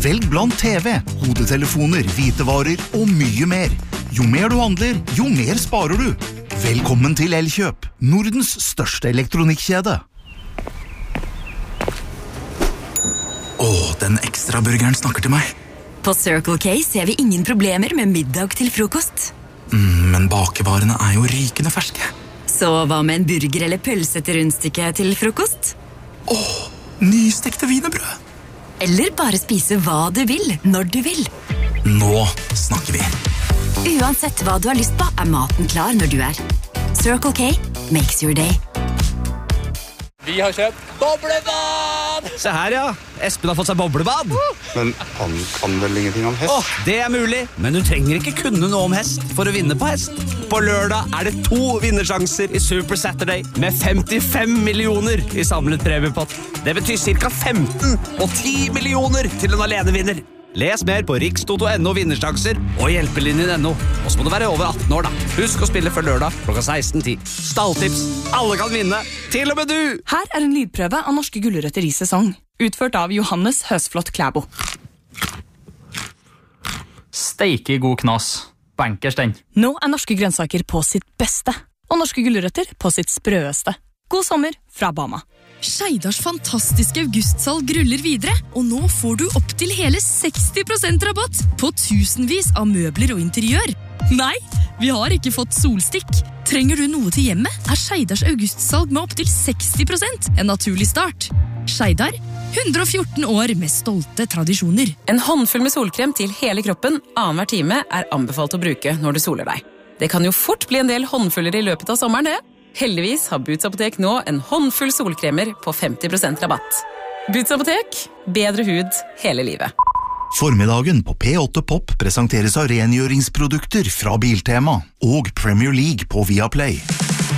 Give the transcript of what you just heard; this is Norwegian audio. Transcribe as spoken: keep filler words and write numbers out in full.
Velg blant T V, hodetelefoner, hvitevarer og mye mer. Jo mer du handler, jo mer sparer du. Velkommen til Elkjøp, Nordens største elektronikkjede. Åh, den ekstra burgeren snakker til meg. På Circle K ser vi ingen problemer med middag til frokost. Mm, men bakevarene er jo rykende ferske. Så hva med en burger eller pølse til rundstykke til frokost? Åh, nystekte wienerbrød. Eller bare spise hva du vil, når du vil. Nå snakker vi. Uansett hva du har lyst på, er maten klar når du er. Circle K makes your day. Vi har kjøpt boblebad! Se her, ja. Espen har fått seg boblebad. Men han kan vel ingenting om hest? Åh, det er mulig. Men du trenger ikke kunne noe om hest for å vinne på hest. På lørdag er det to vinnersjanser i Super Saturday med femtifem millioner i samlet premiepott. Det betyr cirka femten og ti millioner til en alenevinner. Les mer på rikstoto punktum no vinnersjanser og hjelpelinjen punktum no. Og så må du være over atten år da. Husk å spille før lørdag klokka seksten ti. Stalltips. Alle kan vinne. Til og med du! Her er en lydprøve av norske gulrøtter i sesong. Utført av Johannes Høsflott Klæbo. Steike god knas. Bankers den. Nå er norske grønnsaker på sitt beste. Og norske gulrøtter på sitt sprøeste. God sommer fra Bama. Skeidars fantastiske augustsalg ruller videre, og nå får du opp til hele seksti prosent rabatt på tusenvis av møbler og interiør. Nei, vi har ikke fått solstikk. Trenger du noe til hjemmet, er Skeidars augustsalg med opp til seksti prosent en naturlig start. Skeidar, hundre og fjorten år med stolte tradisjoner. En håndfull med solkrem til hele kroppen annenhver time er anbefalt å bruke når du soler deg. Det kan jo fort bli en del håndfuller i løpet av sommeren, det. Heldigvis har Boots Apotek nå en håndfull solkremer på femti prosent rabatt. Boots Apotek, bedre hud hele livet. Formiddagen på P åtte Pop presenteres av rengjøringsprodukter fra Biltema og Premier League på Viaplay.